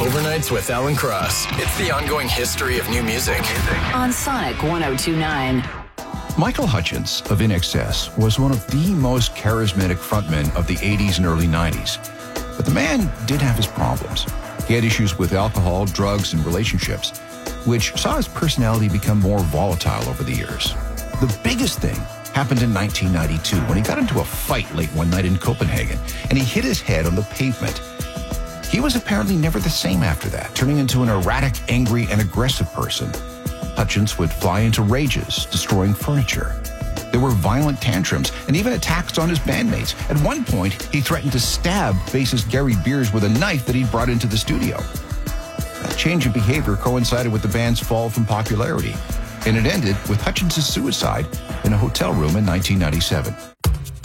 Overnights with Alan Cross. It's the ongoing history of new music. On Sonic 102.9. Michael Hutchence of INXS was one of the most charismatic frontmen of the 80s and early 90s. But the man did have his problems. He had issues with alcohol, drugs, and relationships, which saw his personality become more volatile over the years. The biggest thing happened in 1992 when he got into a fight late one night in Copenhagen, and he hit his head on the pavement. He was apparently never the same after that, turning into an erratic, angry, and aggressive person. Hutchence would fly into rages, destroying furniture. There were violent tantrums and even attacks on his bandmates. At one point, he threatened to stab bassist Gary Beers with a knife that he'd brought into the studio. That change in behavior coincided with the band's fall from popularity, and it ended with Hutchence's suicide in a hotel room in 1997.